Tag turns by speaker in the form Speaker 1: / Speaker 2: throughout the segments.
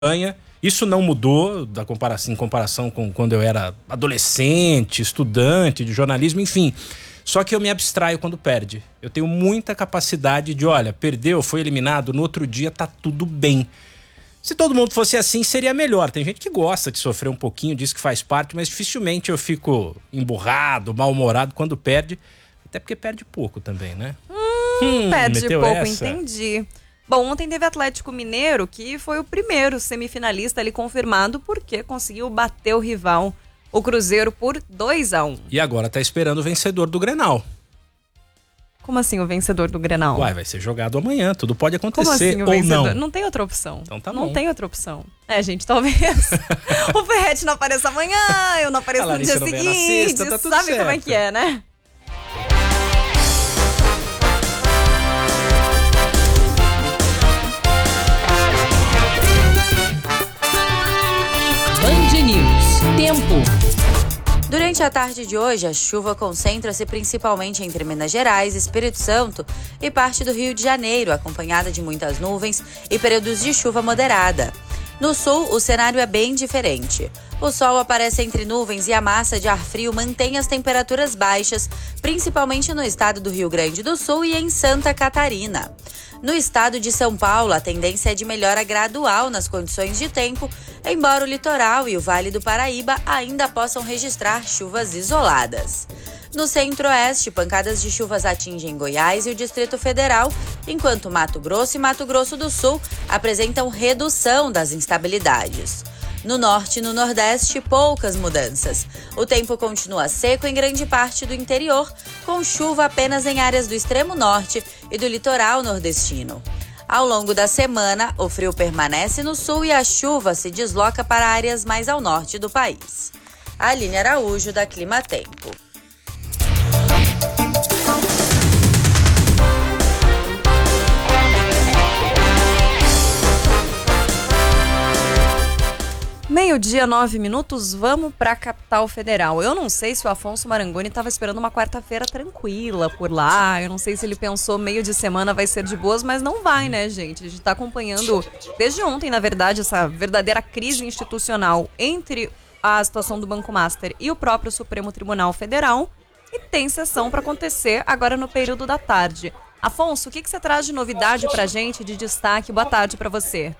Speaker 1: Isso não mudou em comparação com quando eu era adolescente, estudante de jornalismo, enfim. Só que eu me abstraio quando perde. Eu tenho muita capacidade de, olha, perdeu, foi eliminado, no outro dia tá tudo bem. Se todo mundo fosse assim, seria melhor. Tem gente que gosta de sofrer um pouquinho, diz que faz parte, mas dificilmente eu fico emburrado, mal-humorado quando perde. Até porque perde pouco também, né?
Speaker 2: Perde pouco, entendi. Bom, ontem teve Atlético Mineiro, que foi o primeiro semifinalista ali confirmado, porque conseguiu bater o rival, o Cruzeiro, por 2-1.
Speaker 1: E agora tá esperando o vencedor do Grenal.
Speaker 2: Como assim o vencedor do Grenal?
Speaker 1: Vai ser jogado amanhã, tudo pode acontecer.
Speaker 2: Como assim, o
Speaker 1: ou
Speaker 2: vencedor?
Speaker 1: não.
Speaker 2: Não tem outra opção.
Speaker 1: Então tá
Speaker 2: não
Speaker 1: bom.
Speaker 2: tem outra opção. Gente, talvez o Ferretti não apareça amanhã, eu não apareço no dia seguinte,
Speaker 1: sexta, tá tudo
Speaker 2: sabe
Speaker 1: certo.
Speaker 2: como é que é, né?
Speaker 3: Band News. Tempo.
Speaker 4: Durante a tarde de hoje, a chuva concentra-se principalmente entre Minas Gerais, Espírito Santo e parte do Rio de Janeiro, acompanhada de muitas nuvens e períodos de chuva moderada. No sul, o cenário é bem diferente. O sol aparece entre nuvens e a massa de ar frio mantém as temperaturas baixas, principalmente no estado do Rio Grande do Sul e em Santa Catarina. No estado de São Paulo, a tendência é de melhora gradual nas condições de tempo, embora o litoral e o Vale do Paraíba ainda possam registrar chuvas isoladas. No centro-oeste, pancadas de chuvas atingem Goiás e o Distrito Federal, enquanto Mato Grosso e Mato Grosso do Sul apresentam redução das instabilidades. No norte e no nordeste, poucas mudanças. O tempo continua seco em grande parte do interior, com chuva apenas em áreas do extremo norte e do litoral nordestino. Ao longo da semana, o frio permanece no sul e a chuva se desloca para áreas mais ao norte do país. Aline Araújo, da Clima Tempo.
Speaker 2: Meio-dia, 9 minutos, vamos para a capital federal. Eu não sei se o Afonso Marangoni estava esperando uma quarta-feira tranquila por lá. Eu não sei se ele pensou meio de semana vai ser de boas, mas não vai, né, gente? A gente está acompanhando desde ontem, na verdade, essa verdadeira crise institucional entre a situação do Banco Master e o próprio Supremo Tribunal Federal. E tem sessão para acontecer agora no período da tarde. Afonso, o que você traz de novidade para a gente, de destaque? Boa tarde para você.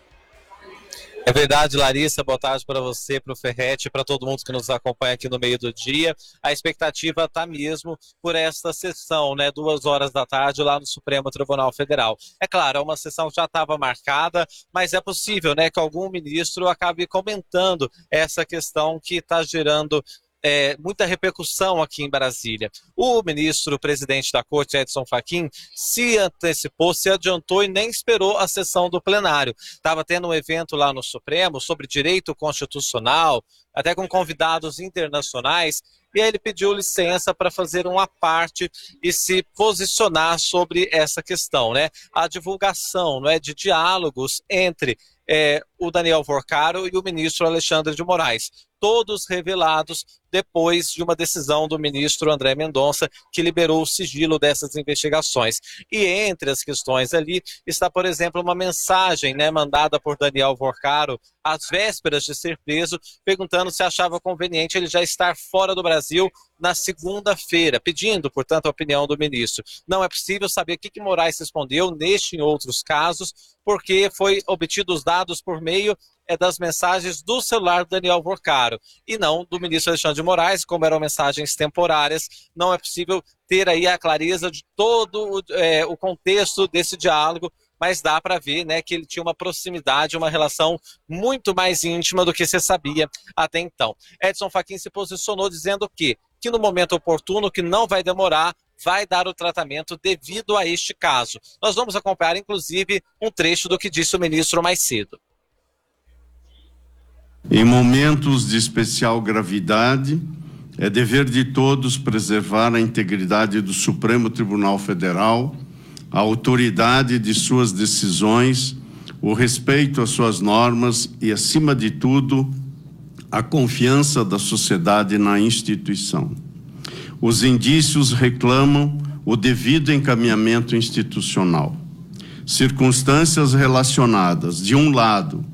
Speaker 5: É verdade, Larissa, boa tarde para você, para o Ferretti, para todo mundo que nos acompanha aqui no meio do dia. A expectativa está mesmo por esta sessão, 2 da tarde lá no Supremo Tribunal Federal. É claro, é uma sessão que já estava marcada, mas é possível que algum ministro acabe comentando essa questão que está gerando muita repercussão aqui em Brasília. O ministro presidente da Corte, Edson Fachin, se antecipou, se adiantou e nem esperou a sessão do plenário. Estava tendo um evento lá no Supremo sobre direito constitucional, até com convidados internacionais, e aí ele pediu licença para fazer uma parte e se posicionar sobre essa questão, A divulgação, de diálogos entre o Daniel Worcaro e o ministro Alexandre de Moraes, todos revelados depois de uma decisão do ministro André Mendonça, que liberou o sigilo dessas investigações. E entre as questões ali está, por exemplo, uma mensagem mandada por Daniel Worcaro às vésperas de ser preso, perguntando se achava conveniente ele já estar fora do Brasil na segunda-feira, pedindo, portanto, a opinião do ministro. Não é possível saber o que Moraes respondeu neste e em outros casos, porque foi obtidos dados por meio das mensagens do celular do Daniel Worcaro e não do ministro Alexandre de Moraes, como eram mensagens temporárias. Não é possível ter aí a clareza de todo o contexto desse diálogo, mas dá para ver que ele tinha uma proximidade, uma relação muito mais íntima do que se sabia até então. Edson Fachin se posicionou dizendo que no momento oportuno, que não vai demorar, vai dar o tratamento devido a este caso. Nós vamos acompanhar, inclusive, um trecho do que disse o ministro mais cedo.
Speaker 6: Em momentos de especial gravidade, é dever de todos preservar a integridade do Supremo Tribunal Federal, a autoridade de suas decisões, o respeito às suas normas e, acima de tudo, a confiança da sociedade na instituição. Os indícios reclamam o devido encaminhamento institucional. Circunstâncias relacionadas, de um lado,